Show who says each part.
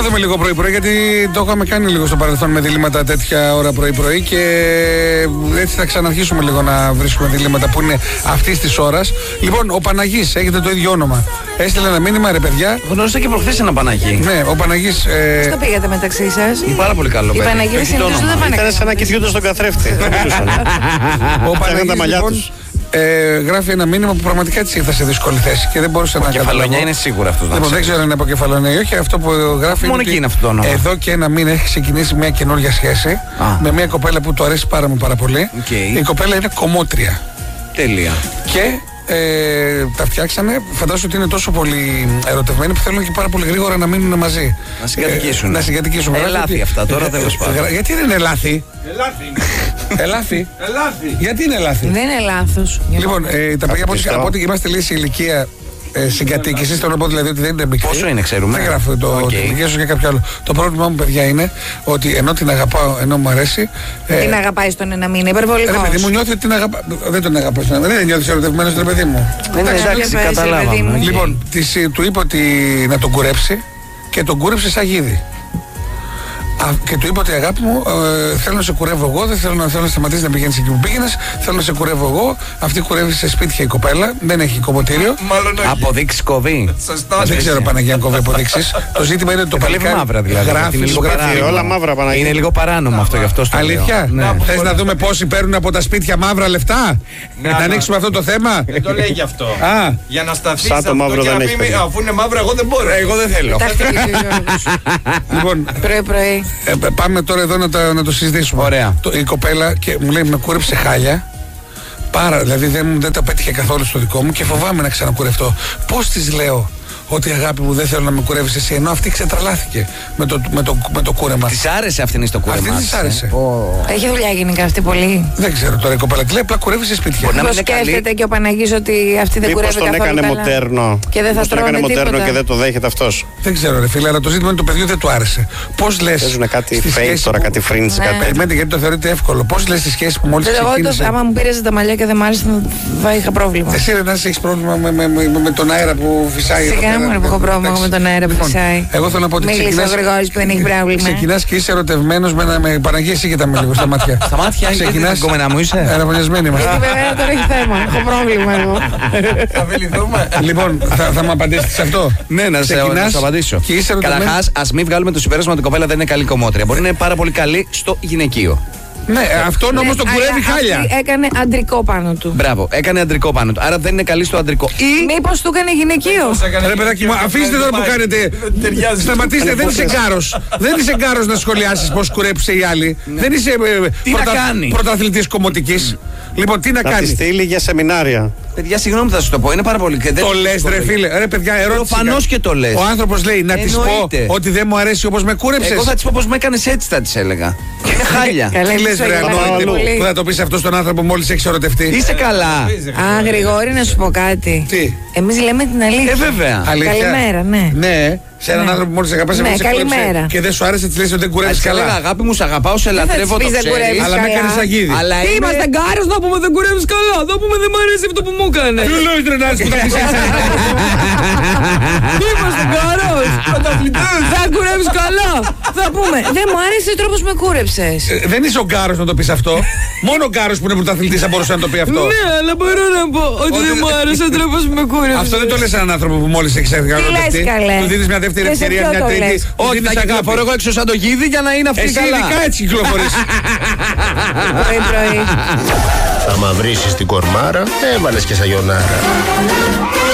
Speaker 1: δούμε λίγο πρωί-πρωί, γιατί το είχαμε κάνει λίγο στο παρελθόν με διλήμματα τέτοια ώρα πρωί-πρωί και έτσι θα ξαναρχίσουμε λίγο να βρίσκουμε διλήμματα που είναι αυτή τη ώρα. Λοιπόν, ο Παναγής, έχετε το ίδιο όνομα. Έστειλε ένα μήνυμα, ρε παιδιά.
Speaker 2: Γνώρισα και προχθές ένα Παναγί.
Speaker 1: Ναι, ο Παναγής.
Speaker 3: Πώς το πήγατε μεταξύ σας?
Speaker 2: Πάρα πολύ καλό.
Speaker 3: Οι Παναγίδες συνήθως δεν πάνε.
Speaker 4: Ήταν σαν να κοιτιούνται στον καθρέφτη.
Speaker 1: Ο Παναγής
Speaker 4: τα μαλλιά
Speaker 1: λοιπόν,
Speaker 4: τους.
Speaker 1: γράφει ένα μήνυμα που πραγματικά έτσι ήρθε σε δύσκολη θέση και δεν μπορούσε να καταλάβει.
Speaker 2: Κεφαλονιά είναι σίγουρα αυτό.
Speaker 1: Λοιπόν, δεν ξέρω αν είναι από Κεφαλονιά ή όχι. Αυτό που γράφει
Speaker 2: μόνο εκεί είναι αυτό το όνομα.
Speaker 1: Εδώ και ένα μήνα έχει ξεκινήσει μια καινούργια σχέση με μια κοπέλα που του αρέσει πάρα πολύ.
Speaker 2: Okay.
Speaker 1: Η κοπέλα είναι κομμότρια.
Speaker 2: Τέλεια.
Speaker 1: Και τα φτιάξανε. Φαντάζομαι ότι είναι τόσο πολύ ερωτευμένοι που θέλουν και πάρα πολύ γρήγορα να μείνουν μαζί.
Speaker 2: Να συγκατοικήσουν.
Speaker 1: Να συγκατοικήσουν.
Speaker 2: Ελάθη αυτά τώρα, τέλος πάντων.
Speaker 1: Γιατί δεν είναι λάθη? Ελάθη. Γιατί είναι λάθη?
Speaker 3: Δεν είναι λάθος.
Speaker 1: Λοιπόν, τα παιδιά από ό,τι είμαστε λίγη σε ηλικία συγκατοίκηση, θέλω να πω δηλαδή ότι δεν είναι μικρή.
Speaker 2: Πόσο είναι, ξέρουμε.
Speaker 1: Δεν γράφω την ηλικία σου και κάποιο άλλο. Το πρόβλημά μου, παιδιά, είναι ότι ενώ την αγαπάω, ενώ μου αρέσει.
Speaker 3: Την αγαπάει στον ένα μήνα, υπερβολικός.
Speaker 1: Ρε παιδί μου, νιώθει ότι την αγαπάω. Δεν τον αγαπάω στον ένα μήνα. Δεν νιώθει ερωτευμένο, ρε παιδί μου.
Speaker 2: Εντάξει, καταλάβαμε.
Speaker 1: Λοιπόν, του είπε ότι να τον κουρέψει και τον κούρεψε σαν γίδι. Και του είπα ότι αγάπη μου, θέλω να σε κουρεύω εγώ, δεν θέλω να σταματήσει να πηγαίνεις εκεί που πήγαινες, θέλω να σε κουρεύω εγώ. Αυτή κουρεύει σε σπίτια η κοπέλα, δεν έχει κομμωτήριο.
Speaker 2: Αποδείξεις κοβεί.
Speaker 1: Δεν ξέρω, Παναγία, αν κοβεί αποδείξεις. Το ζήτημα είναι ότι το παλικάρι
Speaker 2: μαύρα δηλαδή.
Speaker 1: γράφει
Speaker 4: όλα μαύρα, Παναγία.
Speaker 2: Είναι λίγο παράνομο αυτό, γι' αυτό στο λέω.
Speaker 1: Αλήθεια? Θες να δούμε πόσοι παίρνουν από τα σπίτια μαύρα λεφτά? Να ανοίξουμε αυτό το θέμα?
Speaker 5: Δεν το λέει γι' αυτό. Για να σταθεί
Speaker 4: σαν το μαύρο δεν έχει.
Speaker 5: Αφού είναι μαύρο, εγώ δεν μπορώ.
Speaker 2: Εγώ δεν θέλω.
Speaker 1: Λοιπόν,
Speaker 3: πρωί.
Speaker 1: Πάμε τώρα εδώ να το συζητήσουμε.
Speaker 2: Ωραία.
Speaker 1: Η κοπέλα και μου λέει με κούρεψε χάλια. Δηλαδή δεν τα πέτυχε καθόλου στο δικό μου και φοβάμαι να ξανακουρευτώ. Πώς της λέω ότι αγάπη μου δεν θέλω να με κουρεύεις εσύ, ενώ αυτή ξετραλάθηκε με το κούρεμα.
Speaker 2: Της άρεσε αυτήν το κούρεμα.
Speaker 1: Αυτή της άρεσε.
Speaker 3: Έχει δουλειά γενικά αυτή πολύ.
Speaker 1: Δεν ξέρω τώρα η κοπέλα τι λέει, απλά κουρεύει σε σπίτια.
Speaker 3: Πώς σκέφτεται και ο Παναγής ότι αυτή δεν κουρεύει καθόλου καλά.
Speaker 4: Μήπως τον έκανε μοντέρνο.
Speaker 3: Και δεν θα τρώνε τίποτα.
Speaker 4: Και δεν το δέχεται αυτός.
Speaker 1: Δεν ξέρω ρε φίλε, αλλά το ζήτημα είναι το παιδιού δεν του άρεσε. Πώς λες?
Speaker 4: Παίζουν κάτι fake τώρα, κάτι fringe, κάτι.
Speaker 1: Περιμένετε γιατί το θεωρείτε εύκολο. Πώς λες τη σχέση που μόλις ξεκίνησε?
Speaker 3: Άμα μου πήρες τα μαλλιά και δεν μ' άρεσε θα είχα πρόβλημα.
Speaker 1: Εσύ ρε Νάση έχεις πρόβλημα με τον αέρα που φυσάει?
Speaker 3: Σιγά μου έχω πρόβλημα με τον αέρα που φυσάει.
Speaker 1: Εγώ θέλω να πω ότι
Speaker 3: μίλησε ο Γρηγόρης που δεν έχει πρόβλημα.
Speaker 1: Ξεκινάς και είσαι ερωτευμένος με Παναγία, εσύ και τα με λίγο στα μάτια.
Speaker 2: Στα μάτια, ξεκινάς. Κομμένα μου είσαι.
Speaker 1: Αραβωνιασμένοι είμαστε.
Speaker 3: Γιατί βέβαια τώρα έχει θέμα. Έχω πρόβλημα εγώ.
Speaker 5: Θα βιληθούμε.
Speaker 1: Λοιπόν, θα μου απαντήσεις σε αυτό?
Speaker 2: Ναι, να σε απαντήσω. Καταρχάς, ας μην βγάλουμε το συμπέρασμα ότι η κοπέλα δεν είναι καλή κομμότρια. Μπορεί να είναι πάρα πολύ καλή στο γυναικείο.
Speaker 1: Ναι, αυτόν όμως τον κουρεύει χάλια.
Speaker 3: Έκανε αντρικό πάνω του.
Speaker 2: Μπράβο, έκανε αντρικό πάνω του. Άρα δεν είναι καλή στο αντρικό.
Speaker 3: Ή μήπως του έκανε γυναικείο.
Speaker 1: Ρε παιδάκι μου, αφήστε τώρα που κάνετε. Σταματήστε, δεν είσαι γκάρος. Δεν είσαι γκάρος να σχολιάσεις πώς κουρέψε η άλλη. Δεν είσαι πρωταθλητής κομμωτικής. Λοιπόν, τι να κάνει?
Speaker 4: Να τη στείλει για σεμινάρια.
Speaker 2: Παιδιά, συγγνώμη, θα σου το πω. Είναι πάρα πολύ.
Speaker 1: Το λες, ρε φίλε. Ρε παιδιά, ερώτηση.
Speaker 2: Προφανώς και το λες.
Speaker 1: Ο άνθρωπος λέει να της πω ότι δεν μου αρέσει όπως με κούρεψες.
Speaker 2: Εγώ θα της πω πως με έκανες έτσι, θα της έλεγα. Είναι χάλια.
Speaker 1: Τι λες, ρε ανόητη, που θα το πεις αυτό στον άνθρωπο μόλις έχεις ερωτευτεί?
Speaker 2: Είσαι καλά.
Speaker 3: Α, Γρηγόρη, να σου πω κάτι.
Speaker 1: Τι?
Speaker 3: Εμείς λέμε την αλήθεια.
Speaker 2: Βέβαια.
Speaker 3: Καλημέρα, ναι.
Speaker 1: Ναι. Σε έναν άνθρωπο που μόλις αγαπάς, και δεν σου άρεσε, της λες ότι δεν κουρεύεις καλά.
Speaker 2: Έλεγα, αγάπη μου, σ' αγαπάω, σε λατρεύω, το ξέρεις.
Speaker 1: Αλλά με έκανες αγίδι.
Speaker 3: Τι είμαστε γκάρος να πούμε δεν κουρεύεις καλά. Να πούμε δεν μ' αρέσει αυτό που μου έκανε.
Speaker 1: Τι λέω τρενάρεις που τα πεις έτσι?
Speaker 3: Είμαστε γκάρος. Δεν κουρεύεις καλά. Θα πούμε δεν μου άρεσε ο τρόπος που με κούρεψες.
Speaker 1: Δεν είσαι ο γκάρος να το πεις αυτό. Μόνο ο γκάρος που είναι πρωταθλητής θα μπορούσε να το πει αυτό.
Speaker 3: Ναι, αλλά μπορώ να πω ότι δεν μου άρεσε ο τρόπος που με κούρεψες.
Speaker 1: Αυτό δεν το λες έναν άνθρωπο που μόλις έχεις ερωτευτεί. Του δίνεις μια δεύτερη ευκαιρία, μια τρίτη.
Speaker 2: Όχι, θα κυκλοφορώ εγώ έξω σαν το γίδι για να είναι αυτή καλά.
Speaker 1: Εσύ ειδικά έτσι κυκλοφορείς.
Speaker 3: Πρωί-πρωί.
Speaker 6: Άμα βρίσεις την κορμάρα, έβαλες και σαγιονάρα.